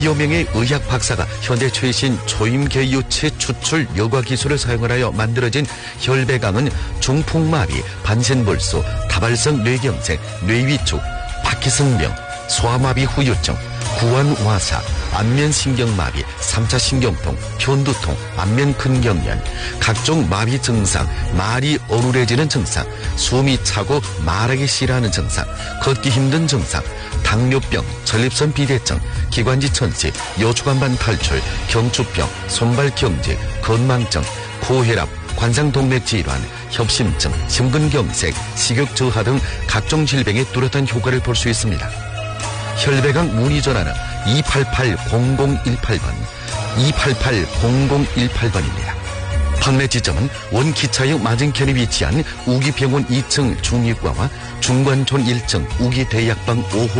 여 명의 의학 박사가 현대 최신 초임계유체 추출 여과 기술을 사용하여 만들어진 혈배강은 중풍마비, 반센불수, 다발성 뇌경색, 뇌위축, 파키슨병, 소아마비 후유증, 구안와사, 안면신경마비, 3차 신경통, 편두통, 안면근경련, 각종 마비 증상, 말이 어눌해지는 증상, 숨이 차고 말하기 싫어하는 증상, 걷기 힘든 증상, 당뇨병, 전립선 비대증, 기관지 천식, 여주간반 탈출, 경추병, 손발경직, 건망증, 고혈압, 관상동맥 질환, 협심증, 심근경색, 식욕저하 등 각종 질병에 뚜렷한 효과를 볼 수 있습니다. 혈배강 문의 전화는 288-0018번, 288-0018번입니다. 판매 지점은 원기차역 맞은편에 위치한 우기병원 2층 중의과와 중관촌 1층 우기대약방 5호